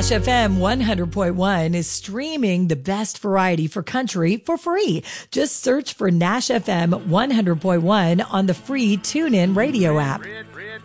Nash FM 100.1 is streaming the best variety for country for free. Just search for Nash FM 100.1 on the free TuneIn radio app.